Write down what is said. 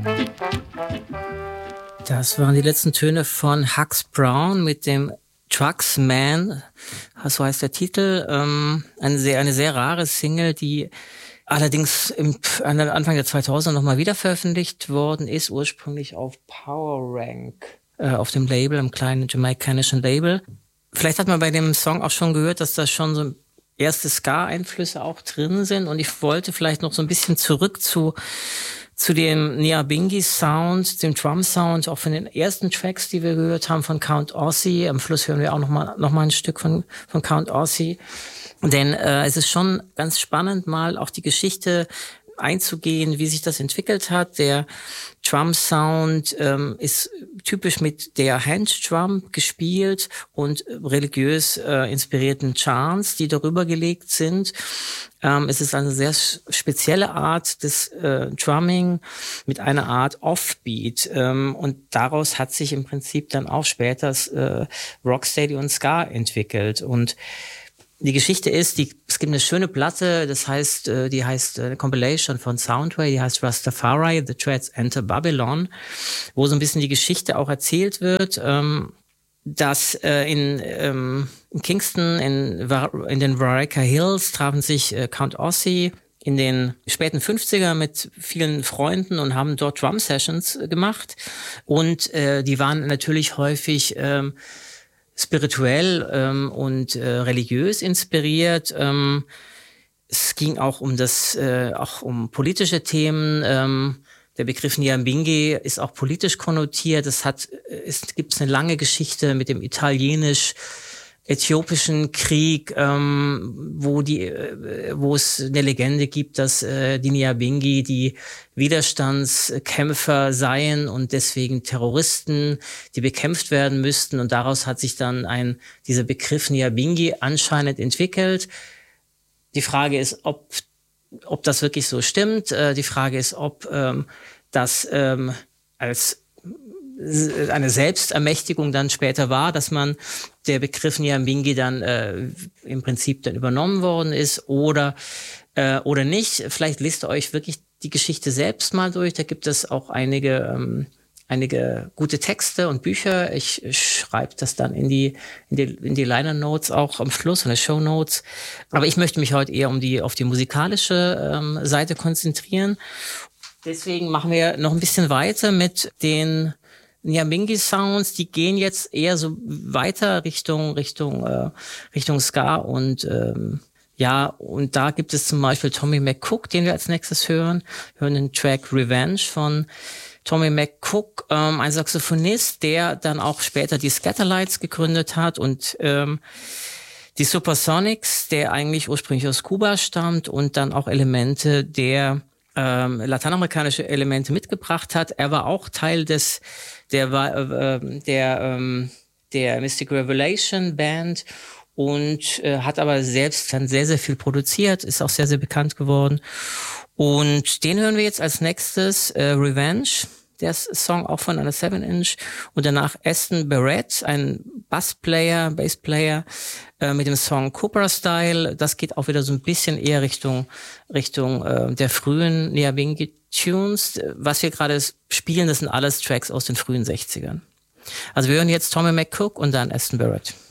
Das waren die letzten Töne von Hux Brown mit dem Trucksman, so heißt der Titel. Eine sehr rare Single, die allerdings Anfang der 2000er nochmal wieder veröffentlicht worden ist, ursprünglich auf Power Rank, auf dem Label, einem kleinen jamaikanischen Label. Vielleicht hat man bei dem Song auch schon gehört, dass da schon so erste Ska-Einflüsse auch drin sind, und ich wollte vielleicht noch so ein bisschen zurück zu dem Nyabinghi-Sound, dem Drum-Sound, auch von den ersten Tracks, die wir gehört haben von Count Ossie. Am Schluss hören wir auch noch mal ein Stück von Count Ossie. Denn es ist schon ganz spannend, mal auch die Geschichte einzugehen, wie sich das entwickelt hat. Der Drum-Sound ist typisch mit der Hand-Drum gespielt und religiös inspirierten Chants, die darüber gelegt sind. Es ist eine sehr spezielle Art des Drumming mit einer Art Offbeat. Und daraus hat sich im Prinzip dann auch später das Rocksteady und Ska entwickelt. Und die Geschichte ist, es gibt eine schöne Platte, die heißt eine Compilation von Soundwave, die heißt Rastafari, The Threads Enter Babylon, wo so ein bisschen die Geschichte auch erzählt wird, dass in Kingston, in den Wareika Hills, trafen sich Count Ossie in den späten 50er mit vielen Freunden und haben dort Drum-Sessions gemacht. Und die waren natürlich häufig spirituell und religiös inspiriert. Es ging auch um politische Themen. Der Begriff Nyabinghi ist auch politisch konnotiert. Gibt eine lange Geschichte mit dem italienisch-äthiopischen Krieg, wo es eine Legende gibt, dass die Nyabinghi die Widerstandskämpfer seien und deswegen Terroristen, die bekämpft werden müssten. Und daraus hat sich dann dieser Begriff Nyabinghi anscheinend entwickelt. Die Frage ist, ob das wirklich so stimmt. Die Frage ist, ob das als eine Selbstermächtigung dann später war, dass der Begriff Nyabinghi dann im Prinzip dann übernommen worden ist oder nicht. Vielleicht lest ihr euch wirklich die Geschichte selbst mal durch. Da gibt es auch einige gute Texte und Bücher. Ich schreibe das dann in die Liner Notes auch am Schluss, in den Show Notes. Aber ich möchte mich heute eher auf die musikalische Seite konzentrieren. Deswegen machen wir noch ein bisschen weiter mit den Nyabinghi Sounds. Die gehen jetzt eher so weiter Richtung Ska und und da gibt es zum Beispiel Tommy McCook, den wir als nächstes hören. Wir hören den Track Revenge von Tommy McCook, ein Saxophonist, der dann auch später die Scatterlights gegründet hat und die Supersonics, der eigentlich ursprünglich aus Kuba stammt und dann auch Elemente lateinamerikanische Elemente mitgebracht hat. Er war auch Teil der Mystic Revelation Band und hat aber selbst dann sehr, sehr viel produziert, ist auch sehr, sehr bekannt geworden. Und den hören wir jetzt als nächstes, Revenge, der Song auch von einer 7-Inch. Und danach Aston Barrett, ein Bassplayer mit dem Song Cobra Style. Das geht auch wieder so ein bisschen eher Richtung der frühen Nyabinghi Tunes. Was wir gerade spielen, das sind alles Tracks aus den frühen 60ern. Also wir hören jetzt Tommy McCook und dann Aston Barrett.